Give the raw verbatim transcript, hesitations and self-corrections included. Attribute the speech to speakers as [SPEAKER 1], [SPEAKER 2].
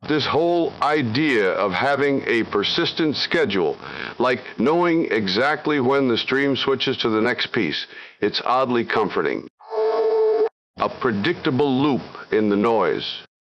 [SPEAKER 1] This whole idea of having a persistent schedule, like knowing exactly when the stream switches to the next piece, it's oddly comforting. A predictable loop in the noise.